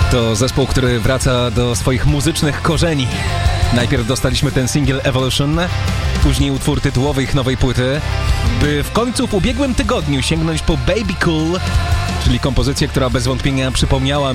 To zespół, który wraca do swoich muzycznych korzeni. Najpierw dostaliśmy ten singiel Evolution, później utwór tytułowy ich nowej płyty, by w końcu w ubiegłym tygodniu sięgnąć po Baby Cool, czyli kompozycję, która bez wątpienia przypomniała